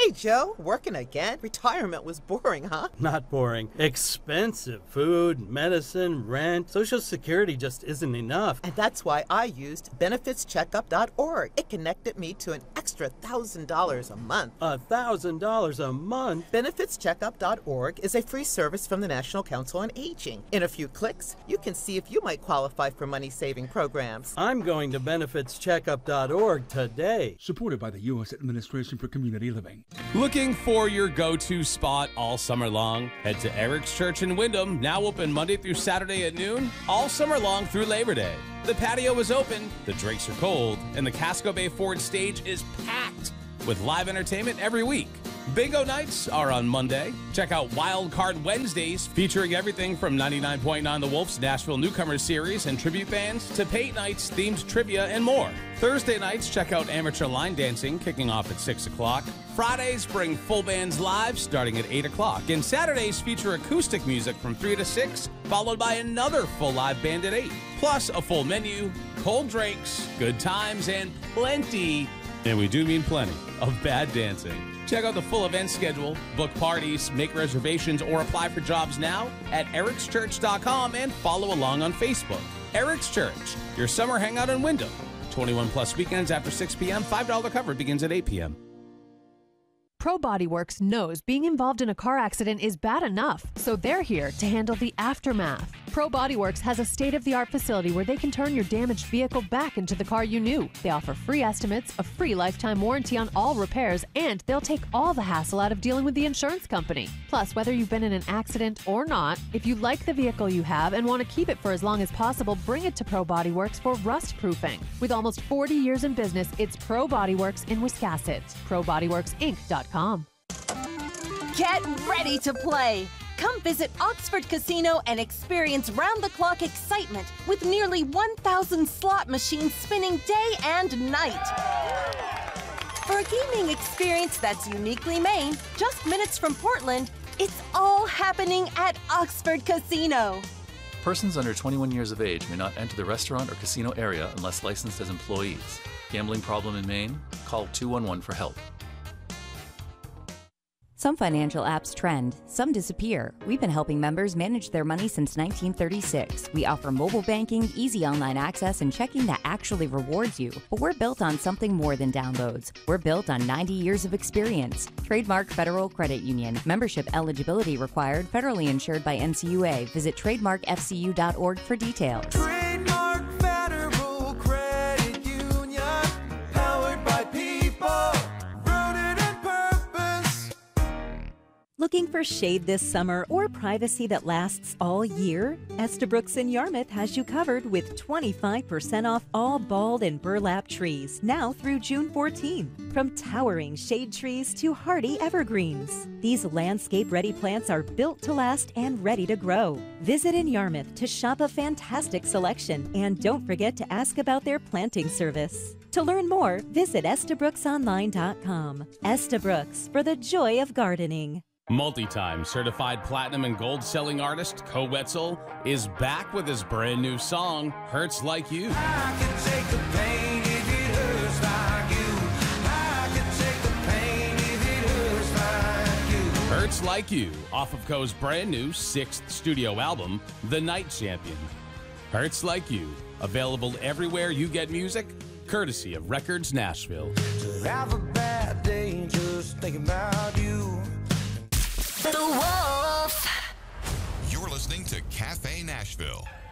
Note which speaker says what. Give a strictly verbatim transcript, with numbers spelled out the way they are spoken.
Speaker 1: Hey, Joe, working again? Retirement was boring, huh?
Speaker 2: Not boring. Expensive. Food, medicine, rent. Social Security just isn't enough.
Speaker 1: And that's why I used benefits checkup dot org. It connected me to an extra one thousand dollars a month.
Speaker 2: A thousand dollars a month?
Speaker 1: benefits checkup dot org is a free service from the National Council on Aging. In a few clicks, you can see if you might qualify for money-saving programs.
Speaker 2: I'm going to benefits checkup dot org today.
Speaker 3: Supported by the U S Administration for Community Living.
Speaker 4: Looking for your go-to spot all summer long? Head to Eric's Church in Wyndham, now open Monday through Saturday at noon, all summer long through Labor Day. The patio is open, the drinks are cold, and the Casco Bay Ford stage is packed with live entertainment every week. Bingo nights are on Monday. Check out Wild Card Wednesdays, featuring everything from ninety-nine point nine The Wolf's Nashville Newcomers Series and tribute bands to Pate Nights, themed trivia, and more. Thursday nights, check out Amateur Line Dancing, kicking off at six o'clock. Fridays bring full bands live, starting at eight o'clock. And Saturdays feature acoustic music from three to six, followed by another full live band at eight. Plus a full menu, cold drinks, good times, and plenty, and we do mean plenty, of bad dancing. Check out the full event schedule, book parties, make reservations, or apply for jobs now at erics church dot com and follow along on Facebook. Eric's Church, your summer hangout in Wyndham. twenty-one plus weekends after six p.m. five dollars cover begins at eight p.m.
Speaker 5: Pro Bodyworks knows being involved in a car accident is bad enough, so they're here to handle the aftermath. Pro Bodyworks has a state-of-the-art facility where they can turn your damaged vehicle back into the car you knew. They offer free estimates, a free lifetime warranty on all repairs, and they'll take all the hassle out of dealing with the insurance company. Plus, whether you've been in an accident or not, if you like the vehicle you have and want to keep it for as long as possible, bring it to Pro Bodyworks for rust proofing. With almost forty years in business, it's Pro Bodyworks in Wiscasset. pro bodyworks inc dot com.
Speaker 6: Get ready to play! Come visit Oxford Casino and experience round-the-clock excitement with nearly one thousand slot machines spinning day and night. For a gaming experience that's uniquely Maine, just minutes from Portland, it's all happening at Oxford Casino.
Speaker 7: Persons under twenty-one years of age may not enter the restaurant or casino area unless licensed as employees. Gambling problem in Maine? Call two one one for help.
Speaker 8: Some financial apps trend, some disappear. We've been helping members manage their money since nineteen thirty-six. We offer mobile banking, easy online access, and checking that actually rewards you. But we're built on something more than downloads. We're built on ninety years of experience. Trademark Federal Credit Union. Membership eligibility required. Federally insured by N C U A. Visit trademark f c u dot org for details.
Speaker 9: Trademark Federal Credit Union, powered by people.
Speaker 10: Looking for shade this summer or privacy that lasts all year? Estabrooks in Yarmouth has you covered with twenty-five percent off all bald and burlap trees, now through June fourteenth. From towering shade trees to hardy evergreens, these landscape-ready plants are built to last and ready to grow. Visit in Yarmouth to shop a fantastic selection, and don't forget to ask about their planting service. To learn more, visit estabrooks online dot com. Estabrooks, for the joy of gardening.
Speaker 4: Multi-time certified platinum and gold selling artist Co Wetzel is back with his brand new song, Hurts Like You.
Speaker 9: I can take the pain if it hurts like you. I can take the pain if it hurts like you.
Speaker 4: Hurts Like You, off of Co's brand new sixth studio album, The Night Champion. Hurts Like You, available everywhere you get music, courtesy of Records Nashville.
Speaker 9: To have a bad day just thinking about you.
Speaker 6: The Wolf.
Speaker 11: You're listening to Cafe Nashville.